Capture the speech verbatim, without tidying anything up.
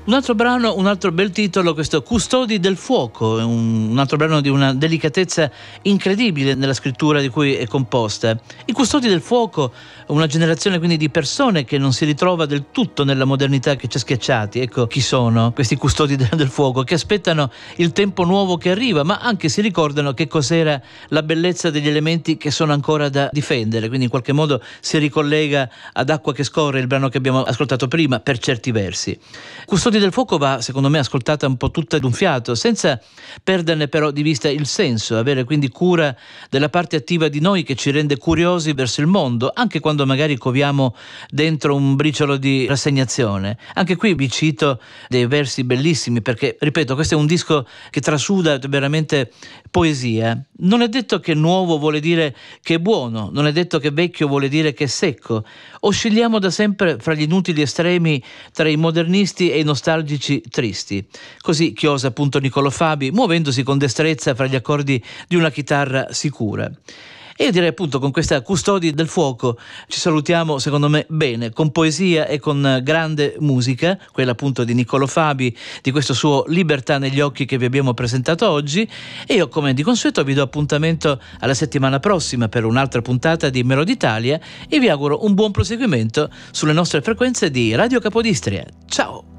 Un altro brano, un altro bel titolo, questo Custodi del fuoco, un, un altro brano di una delicatezza incredibile nella scrittura di cui è composta. I Custodi del fuoco, una generazione quindi di persone che non si ritrova del tutto nella modernità che ci ha schiacciati. Ecco chi sono questi custodi de- del fuoco, che aspettano il tempo nuovo che arriva, ma anche si ricordano che cos'era la bellezza degli elementi che sono ancora da difendere, quindi in qualche modo si ricollega ad Acqua che scorre, il brano che abbiamo ascoltato prima, per certi versi. Custodi del fuoco va, secondo me, ascoltata un po' tutta d'un fiato, senza perderne però di vista il senso, avere quindi cura della parte attiva di noi che ci rende curiosi verso il mondo, anche quando magari coviamo dentro un briciolo di rassegnazione. Anche qui vi cito dei versi bellissimi, perché, ripeto, questo è un disco che trasuda veramente poesia. Non è detto che nuovo vuole dire che è buono, non è detto che vecchio vuole dire che è secco. Oscilliamo da sempre fra gli inutili estremi, tra i modernisti e i nostalgici tristi. Così chiosa appunto Niccolò Fabi, muovendosi con destrezza fra gli accordi di una chitarra sicura. E io direi appunto, con questa Custodi del fuoco ci salutiamo, secondo me, bene, con poesia e con grande musica, quella appunto di Niccolò Fabi, di questo suo Libertà negli occhi che vi abbiamo presentato oggi. E io, come di consueto, vi do appuntamento alla settimana prossima per un'altra puntata di Melodie Italia e vi auguro un buon proseguimento sulle nostre frequenze di Radio Capodistria. Ciao!